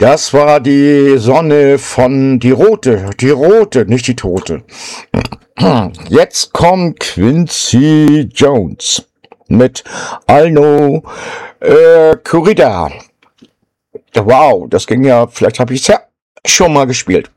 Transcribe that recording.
Das war die Sonne von die rote, nicht die tote. Jetzt kommt Quincy Jones mit Alno Corrida. Wow, das ging ja, vielleicht habe ich es ja schon mal gespielt.